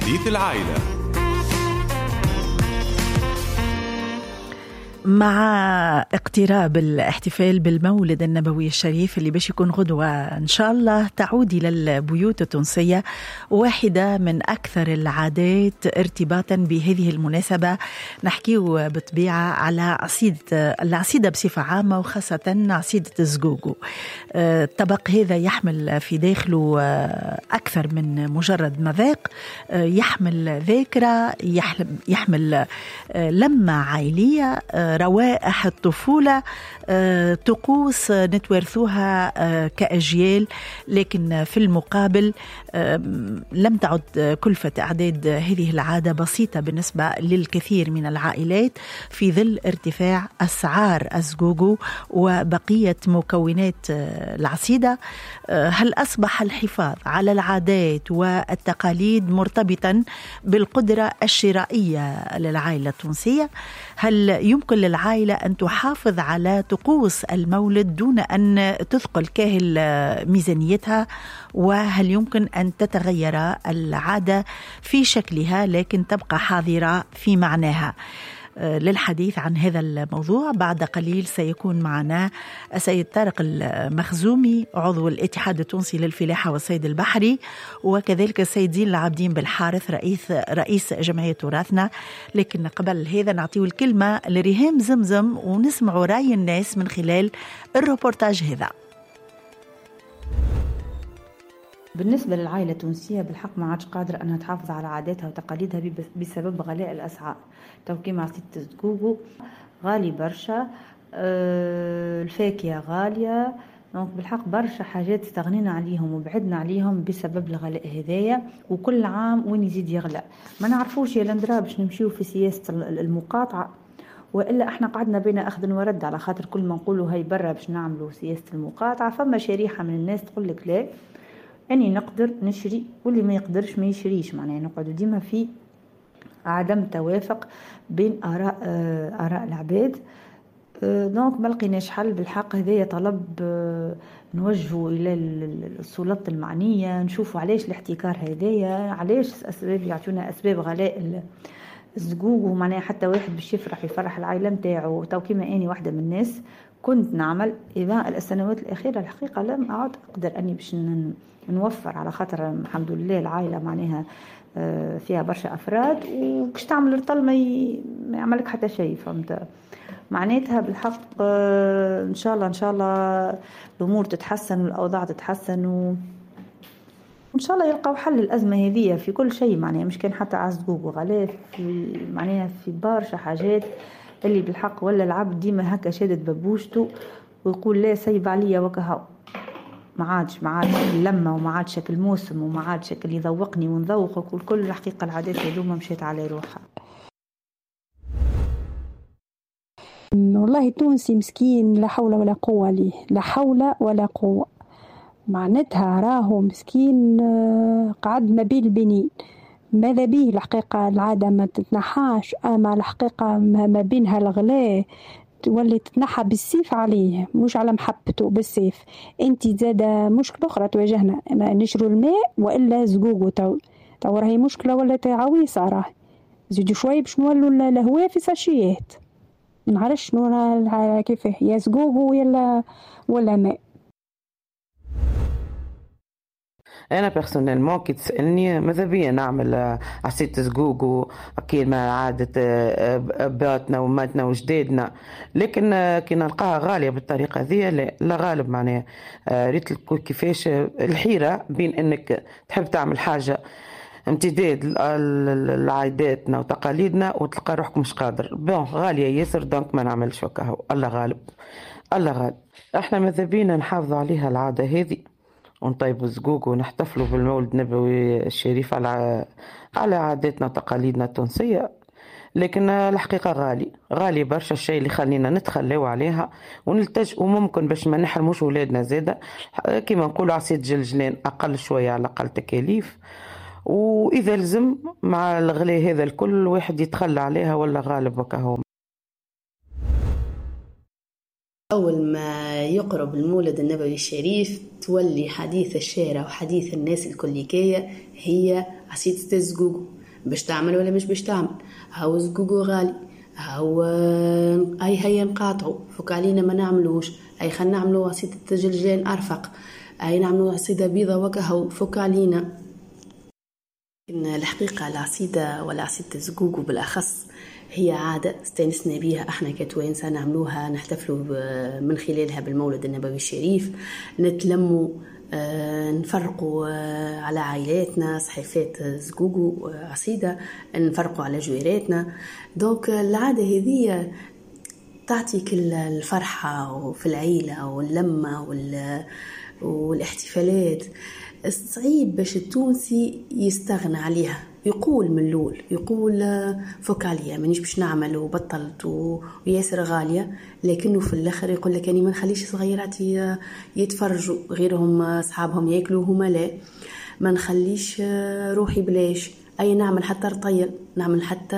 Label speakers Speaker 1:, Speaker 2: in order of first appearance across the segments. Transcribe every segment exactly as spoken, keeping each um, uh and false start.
Speaker 1: حديث العائلة.
Speaker 2: مع اقتراب الاحتفال بالمولد النبوي الشريف اللي باش يكون غدوة إن شاء الله، تعود إلى البيوت التونسية واحدة من أكثر العادات ارتباطا بهذه المناسبة. نحكيه بطبيعة على عصيدة العصيدة بصفة عامة، وخاصة عصيدة الزقوقو. الطبق هذا يحمل في داخله أكثر من مجرد مذاق، يحمل ذاكرة، يحمل لمة عائلية، روائح الطفولة، طقوس نتوارثوها كأجيال. لكن في المقابل لم تعد كلفة إعداد هذه العادة بسيطة بالنسبة للكثير من العائلات في ظل ارتفاع أسعار الزقوقو وبقية مكونات العصيدة. هل أصبح الحفاظ على العادات والتقاليد مرتبطا بالقدرة الشرائية للعائلة التونسية؟ هل يمكن للعائلة أن تحافظ على طقوس المولد دون أن تثقل كاهل ميزانيتها؟ وهل يمكن أن تتغير العادة في شكلها لكن تبقى حاضرة في معناها؟ للحديث عن هذا الموضوع بعد قليل سيكون معنا السيد طارق المخزومي، عضو الاتحاد التونسي للفلاحة والصيد البحري، وكذلك السيد زين العابدين بالحارث رئيس رئيس جمعية تراثنا. لكن قبل هذا نعطيه الكلمة لريهام زمزم ونسمع رأي الناس من خلال الروبورتاج هذا.
Speaker 3: بالنسبة للعائلة التونسية بالحق ما عادش قادرة أنها تحافظ على عاداتها وتقاليدها بسبب غلاء الأسعار. تو كيما عصيدة الزقوقو غالي برشا، أه الفاكهة غالية، دونك بالحق برشا حاجات استغنينا عليهم وبعدنا عليهم بسبب الغلاء هذايا، وكل عام وين يزيد يغلى. ما نعرفوش يا لندرا باش نمشيو في سياسة المقاطعة، وإلا احنا قعدنا بين أخذ ورد، على خاطر كل ما نقولوا هاي برا باش نعملوا سياسة المقاطعة فما شريحة من الناس تقول لك لا أني نقدر نشري واللي ما يقدرش ما يشريش. معناه نقعدوا ديما في عدم توافق بين آراء آه آراء العباد. آه دونك ما لقيناش حل. بالحق هذايا طلب آه نوجهه إلى السلطات المعنية، نشوفوا علاش الاحتكار هذايا، علاش أسباب يعطونا أسباب غلاء الزقوق. ومعناه حتى واحد باش يفرح يفرح العائلة متاعه. تو كيما أني واحدة من الناس كنت نعمل إذا السنوات الأخيرة الحقيقة لم أعد أقدر أني باش نوفر، على خاطر الحمد لله العائلة معناها فيها برشا أفراد، وكش تعمل الرطل ما يعملك حتى شيء. فهمت معناتها بالحق إن شاء الله إن شاء الله الأمور تتحسن والأوضاع تتحسن، وإن شاء الله يلقاو حل الأزمة هذه في كل شيء. معناها مش كان حتى عزقوق وغلاء في معناها في برشا حاجات اللي بالحق ولا العبد ديما هكا شادد ببوشته ويقول لا سيب عليا وكهو. ما عادش ما عادش اللمة وما عادش شكل موسم وما عادش شكل يذوقني ونذوقك، والكل الحقيقة العادات هذوما مشيت على روحها.
Speaker 4: والله التونسي مسكين لا حول ولا قوة ليه، لا حول ولا قوة. معناتها راهو مسكين قعد ما بين البنين. ماذا به الحقيقة العادة ما تتنحاش، أما الحقيقة ما بينها الغلاء تولي تتنحى بالسيف عليه، مش على محبته بالسيف. انت زادة مشكلة أخرى تواجهنا، نشروا الماء وإلا زقوقو. تو تو راهي مشكلة ولا تعويصة، راه زيدوا شوي باش نولوا الهواء في ساشيات. نعرفش شنو كيفاه يا زقوقو ولا ولا ماء.
Speaker 5: أنا بيرسونيلمون كي تسألني ماذا بيا نعمل عصيدة زقوق كيما عادة باتنا وماتنا وجدادنا، لكن كي نلقاها غالية بالطريقة ذي لا, لا غالب. معناها ريت كيفاش الحيرة بين أنك تحب تعمل حاجة امتداد لعاداتنا وتقاليدنا وتلقى روحك مش قادر. بون غالية ياسر دونك ما نعملش وكهو. الله غالب الله غالب. احنا ماذا بينا نحافظ عليها العادة هذه ونطيبوا زقوق ونحتفلوا بالمولد النبوي الشريف على على عاداتنا وتقاليدنا التونسية. لكن الحقيقة غالي غالي برشا الشيء اللي خلينا نتخلوا عليها ونلتجئوا ممكن باش ما نحرموش ولادنا زادة كما نقولوا عصيد جلجلان أقل شوية على أقل تكاليف. وإذا لزم مع الغلاء هذا الكل واحد يتخلى عليها ولا غالب وكهو.
Speaker 6: أول ما يقرب المولد النبوي الشريف تولي حديث الشارع وحديث الناس الكليكية هي عصيدة الزقوق. باش تعمل ولا مش باش تعمل. هاو زقوقو غالي، هاو اي هيا نقاطعوا فك علينا ما نعملوش، اي خلينا نعملوا عصيدة جلجلان ارفق، اي نعملوا عصيدة بيضة وكهو فك علينا. إن الحقيقة العصيدة ولا عصيدة زقوقو بالاخص هي عادة استانسنا بيها احنا كتوانسة نعملوها، نحتفلوا من خلالها بالمولد النبوي الشريف، نتلموا آه، نفرقوا آه، على عائلاتنا صحيفات زقوقو آه، عصيدة، نفرقوا على جويراتنا. دونك العادة هذه تعطي كل الفرحة في العيلة واللمة والاحتفالات. صعيب باش التونسي يستغنى عليها، يقول من اللول يقول فك عليها مانيش باش نعمل وبطلت وياسر غالية، لكنه في الاخر يقول لك اني ما نخليش صغيراتي يتفرجوا غيرهم اصحابهم ياكلوا هما لا، ما نخليش روحي بلاش، اي نعمل حتى رطيل، نعمل حتى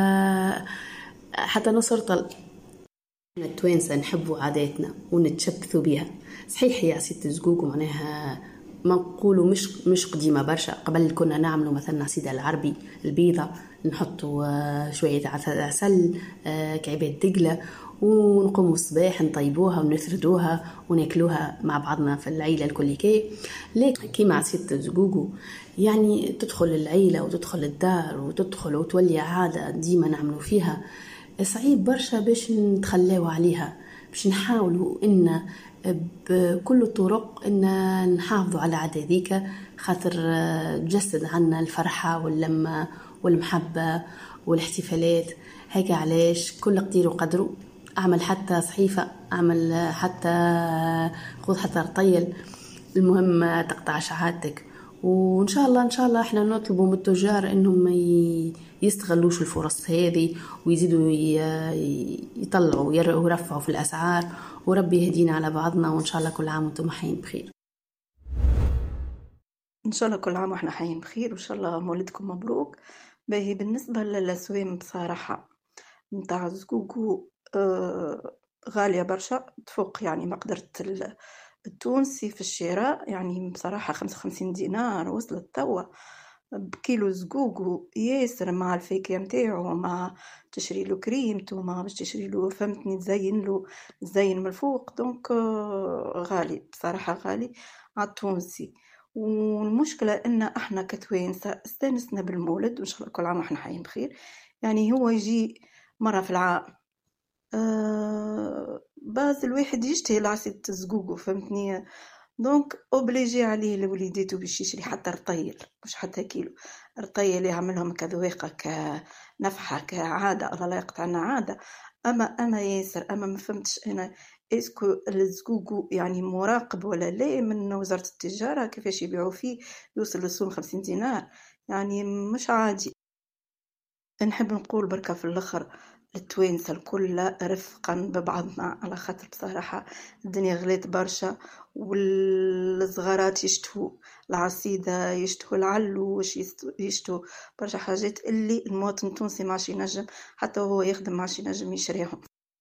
Speaker 6: حتى نص رطل. التوانسة نحبوا عاداتنا ونتشبثوا بها. صحيح هي عصيدة الزقوق معناها ما نقولوا مش مش قديمه برشا، قبل كنا نعملوا مثلا عصيدة العربي البيضة، نحطوا شويه عسل كعبات دقله ونقوموا الصباح نطيبوها ونثردوها وناكلوها مع بعضنا في العيله الكل كي. لكن كيما عصيدة الزقوق يعني تدخل العيله وتدخل الدار وتدخل وتولي عاده ديما نعملوا فيها، صعيب برشا باش نتخلاو عليها، باش نحاولوا ان بكل الطرق ان نحافظوا على عادة ذيك، خاطر تجسد عنا الفرحة واللمة والمحبة والاحتفالات. هيك علاش كل قدير وقدره اعمل حتى صحيفة، اعمل حتى خذ حتى رطيل، المهم تقطع شعاتك. وان شاء الله ان شاء الله احنا نطلبوا من التجار انهم ما يستغلوش الفرص هذه ويزيدوا يطلعوا ويرفعوا في الاسعار، وربي يهدينا على بعضنا، وان شاء الله كل عام وانتم حيين بخير.
Speaker 1: ان شاء الله كل عام واحنا حيين بخير، وان شاء الله مولدكم مبروك. باهي بالنسبه للاسوام بصراحه نتاع زقوقو آه غاليه برشا، تفوق يعني مقدره التونسي في الشراء، يعني بصراحه خمسة وخمسين دينار وصلت توا بكيلو زقوقو ياسر، مع الفاكهه نتاعو، مع تشري له كريمته، مع باش تشري له فهمتني تزين له تزين من الفوق. دونك غالي بصراحه، غالي على التونسي. والمشكله ان احنا كتوانسه استانسنا بالمولد، وان شاء الله كل عام واحنا حيين بخير. يعني هو يجي مره في العام أه باز الواحد يشتهي لعصيدة الزقوقو فهمتني، دونك اوبليجي عليه لوليداتو باش يشري حتى رطيل، مش حتى كيلو رطيل، يعملهم كذواقه كنفحه كعاده، الله لا يقطعنا عاده. اما اما ياسر اما ما فهمتش انا اسكو الزقوقو يعني مراقب ولا لا من وزاره التجاره، كيفاش يبيعوا فيه يوصل للسوم خمسين دينار، يعني مش عادي. نحب نقول بركه في الاخر التوانسه الكل رفقا ببعضنا، على خاطر بصراحه الدنيا غلات برشا، والصغارات يشتهوا العصيده، يشتهوا العلوش، يشتهوا برشا حاجات اللي المواطن التونسي ماش ينجم حتى هو يخدم ماش ينجم يشريهم.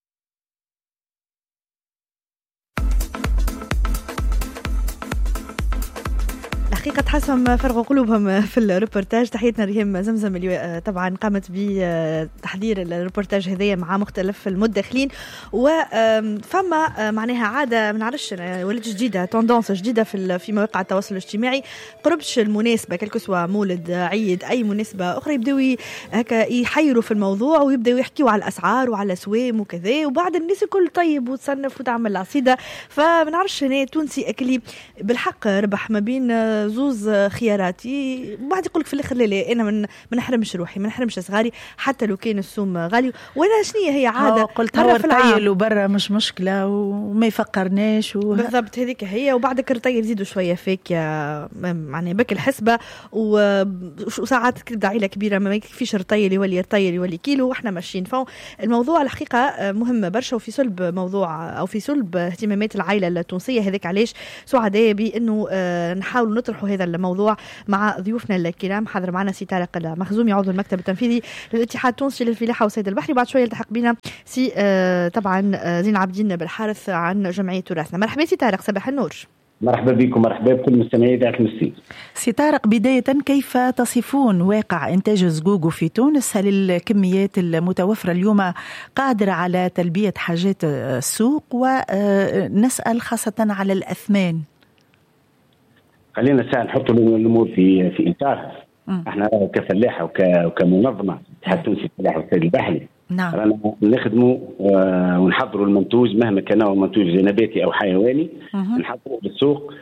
Speaker 2: حقيقة تحسهم فرغوا قلوبهم في الروبورتاج. تحياتنا ريهام زمزم اللي طبعا قامت بتحضير الروبورتاج هذايا مع مختلف المداخلين. وفما معناها عادة من عرش ولات جديدة، توندونس جديدة في في مواقع التواصل الاجتماعي، قربش المناسبة كالكسوة مولد عيد أي مناسبة أخرى يبدأوا هكا يحيروا في الموضوع ويبدأوا يحكيوا على الأسعار وعلى الأسوام وكذا، وبعد الناس الكل طيب وتصنف وتعمل عصيدة. فمن عرش هنا تونسي أكلي بالحق ربح ما بين زوز خياراتي، بعد يقولك في الاخر لا لا انا من ما نحرمش روحي، ما نحرمش صغاري حتى لو كان السوم غالي. وانا شنية هي عاده
Speaker 7: قلت هو رطيل وبرا مش مشكله وما يفكرناش و...
Speaker 2: بالضبط هذيك هي. وبعدك الرطيل يزيدوا شويه فيك يعني بك الحسبه، وساعات تبدا عيله كبيره ما يكفيش رطيل يولي رطيل يولي كيلو، واحنا ماشيين فوق الموضوع. الحقيقه مهمه برشا وفي صلب موضوع او في صلب اهتمامات العائله التونسيه. هذاك علاش سعداء بانه نحاول نطرحوا هذا الموضوع مع ضيوفنا الكرام. حاضر معنا سي طارق المخزومي عضو المكتب التنفيذي للاتحاد التونسي للفلاحه والصيد البحري، وبعد شويه يلتحق بنا سي آه طبعا زين عابدين بالحارث عن جمعيه تراثنا. مرحبا سي طارق، صباح النور.
Speaker 8: مرحبا بكم، مرحبا بكل مستمعي إذاعة المسي.
Speaker 2: سي طارق، بداية كيف تصفون واقع إنتاج زقوق في تونس؟ هل الكميات المتوفرة اليوم قادرة على تلبية حاجات السوق؟ ونسأل خاصة على الأثمان.
Speaker 8: خلينا ساعة نحط الأمور في في إطارها. احنا كفلاحة وكمنظمة الاتحاد التونسي للفلاحة والصيد البحري،
Speaker 2: نعم،
Speaker 8: رانا نخدموا ونحضروا المنتوج مهما كان هو منتوج نباتي او حيواني، نحضروه بالسوق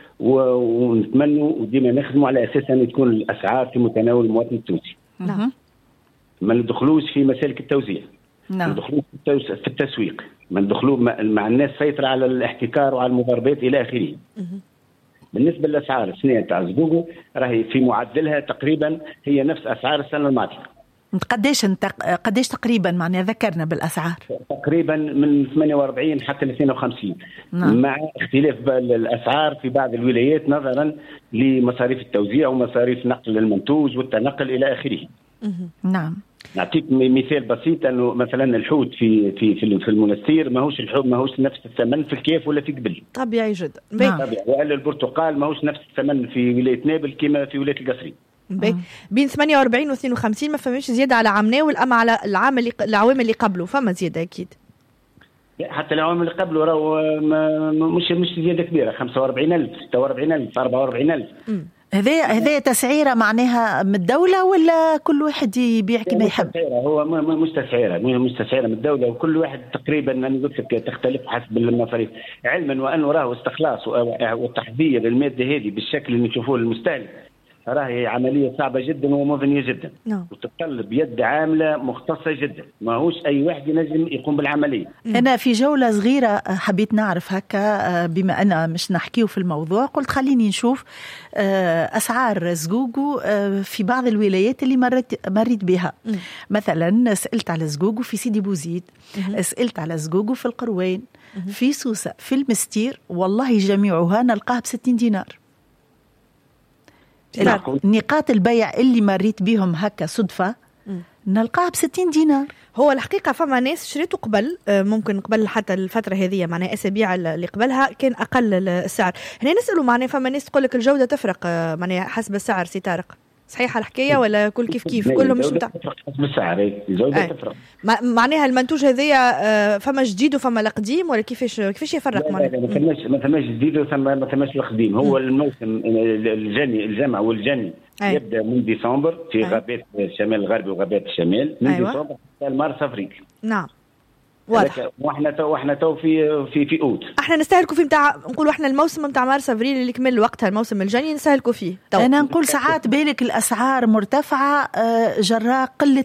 Speaker 8: ونتمنوا وديما نخدموا على اساس ان تكون الاسعار في متناول المواطن التونسي.
Speaker 2: نعم.
Speaker 8: ما ندخلوش في مسالك التوزيع،
Speaker 2: نعم،
Speaker 8: ما ندخلوش في التسويق، ما ندخلوا مع الناس سيطرة على الاحتكار وعلى المضاربات الى اخره. بالنسبه للاسعار السنه تاع زقوق راهي في معدلها تقريبا هي نفس اسعار السنه الماضيه.
Speaker 2: قديش انت قديش تقريبا معناها ذكرنا بالاسعار؟
Speaker 8: تقريبا من ثمانية وأربعين حتى ل اثنين وخمسين. نعم. مع اختلاف الاسعار في بعض الولايات نظرا لمصاريف التوزيع ومصاريف نقل المنتوج والتنقل الى اخره.
Speaker 2: نعم.
Speaker 8: نعطيك مثال بسيط انه مثلا الحوت في في في المنستير ماهوش الحوت ماهوش نفس الثمن في الكيف ولا في قبل.
Speaker 9: طبيعي جدا.
Speaker 2: نعم.
Speaker 8: طبيعي. وقال البرتقال ماهوش نفس الثمن في ولايه نابل كما في ولايه القصرين.
Speaker 9: بين ثمانية وأربعين و اثنين وخمسين ما فماش زياده على عمناوي اما على العام اللي العوام اللي قبله فما زياده اكيد.
Speaker 8: حتى العوام اللي قبله راهو مش مش زياده كبيره، خمسة وأربعين ألف ستة وأربعين ألف أربعة وأربعين ألف.
Speaker 2: هذا هذا تسعيره معناها من الدوله ولا كل واحد يبيع كما يحب؟
Speaker 8: هو مش تسعيره مش تسعيره من الدوله، وكل واحد تقريبا انا قلت لك تختلف حسب المصاريف، علما وانه راهو استخلاص والتحضير الماده هذه بالشكل اللي نشوفوه للمستهلك راهي عمليه صعبه جدا ومضنيه جدا.
Speaker 9: نعم.
Speaker 8: وتتطلب يد عامله مختصه جدا، ماهوش اي واحد ينجم يقوم بالعمليه.
Speaker 2: انا في جوله صغيره حبيت نعرف هكا، بما انا مش نحكيه في الموضوع قلت خليني نشوف اسعار زقوقو في بعض الولايات اللي مرت مريت بها. م. مثلا سالت على زقوقو في سيدي بوزيد، م. سالت على زقوقو في القروين، م. في سوسه، في المستير، والله جميعها نلقاها بستين دينار. نقاط البيع اللي مريت بهم هكا صدفة نلقاها بستين دينار.
Speaker 9: هو الحقيقة فما ناس شريتوا قبل، ممكن قبل حتى الفترة هذه معناها أسابيع اللي قبلها كان أقل السعر. هنا نسألوا معناها فما ناس تقول لك الجودة تفرق معناها حسب السعر. سي طارق، صحيحة الحكاية ولا كل كيف كيف كلهم مش متاع
Speaker 8: حسب السعر؟ الجودة تفرق
Speaker 9: معناها المنتوج هذيا فما جديد وفما القديم ولا كيفاش كيفاش يفرق؟
Speaker 8: لا لا, لا ما ثماش ما ثماش جديد وثما ما ثماش القديم. هو الموسم الجني الجمع والجني أي. يبدا من ديسمبر في غابات الشمال الغربي وغابات الشمال من أيوة. ديسمبر حتى مارس افريل.
Speaker 9: نعم واضح.
Speaker 8: واحنا تو واحنا تو في في في اوت.
Speaker 9: احنا نستهلكوا في نتاع نقولوا احنا الموسم نتاع مارس افريل اللي كمل وقتها الموسم الجاي نستهلكوا فيه.
Speaker 2: تو. انا نقول ساعات بالك الاسعار مرتفعه جراء قله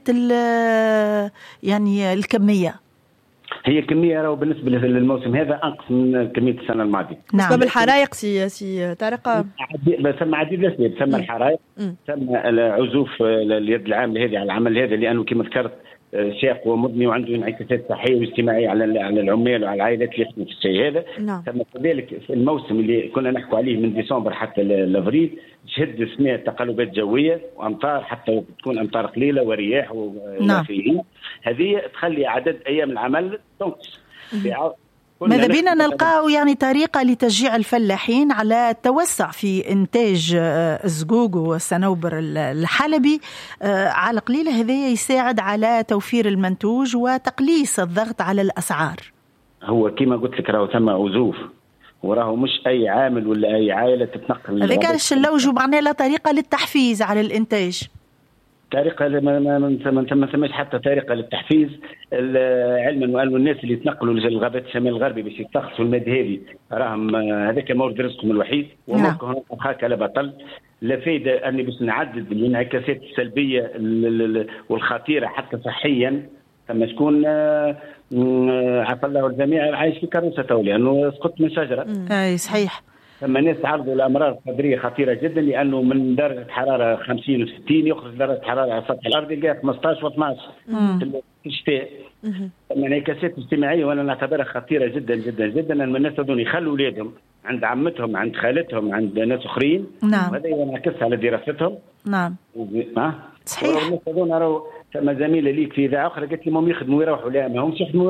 Speaker 2: يعني الكميه.
Speaker 8: هي الكميه راهو بالنسبه للموسم هذا انقص من كميه السنه الماضيه.
Speaker 9: نعم. بسبب الحرائق سي سي طارق.
Speaker 8: ثم عديد الاسباب، ثم الحرائق، ثم العزوف اليد العامله هذه على العمل هذا لانه كما ذكرت شاق ومضني وعنده انعكاسات صحيه واجتماعيه على على العمال وعلى العائلات اللي يخدموا في الشيء هذا.
Speaker 9: نعم.
Speaker 8: ثم كذلك في الموسم اللي كنا نحكوا عليه من ديسمبر حتى لافريل شهد سماء تقلبات جويه وامطار حتى تكون امطار قليله ورياح ونافعين. هذه تخلي عدد ايام العمل تنقص.
Speaker 2: ماذا بينا نلقاه يعني طريقة لتشجيع الفلاحين على التوسع في إنتاج الزقوق والصنوبر الحلبي على قليلة، هذا يساعد على توفير المنتوج وتقليص الضغط على الأسعار.
Speaker 8: هو كما قلت لك راهو ثم عزوف وراه مش أي عامل ولا أي عائلة تتنقل.
Speaker 2: هذا كان اللوج معناه لا طريقة للتحفيز على الإنتاج.
Speaker 8: طريقة ما ما ما ثماش حتى طريقة للتحفيز، علما وأن الناس اللي يتنقلوا للغابات الشمال الغربي باش يستخلصوا المادة هذه راهم هذاك مورد رزقهم الوحيد وممكن هناك أخاك لا بطل. لا فايدة أني باش نعدد الانعكاسات السلبية والخطيرة حتى صحيا. ثم شكون عفى الله الجميع عايش في كروسة تو لأنه سقط من شجرة.
Speaker 2: أي صحيح.
Speaker 8: ثم ناس تعرضوا لأمراض صدرية خطيرة جدا لأنه من درجة حرارة خمسين وستين يخرج درجة حرارة على سطح الأرض يلقاها خمسطاش واثناش في الشتاء. ثم انعكاسات اجتماعية وأنا نعتبرها خطيرة جدا جدا جدا أن الناس هذول يخلوا أولادهم عند عمتهم عند خالتهم عند ناس أخرين.
Speaker 2: نعم.
Speaker 8: وهذا ينعكس على دراستهم.
Speaker 2: نعم.
Speaker 8: ها؟
Speaker 2: صحيح.
Speaker 8: الناس هذول راهو ثم زميلة ليك في إذاعة أخرى قالت لي هم يخدموا يروحوا، لا ما همش يخدموا